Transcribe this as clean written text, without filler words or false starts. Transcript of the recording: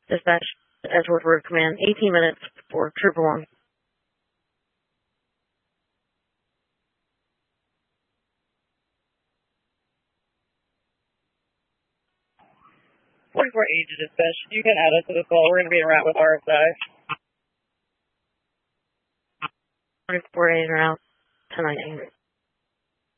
Dispatch, Edgeworth Road Command, 18 minutes for Trooper 1. 44 agent dispatch, you can add us to the call. We're going to be en route with RSI. 44 agent route, 1019.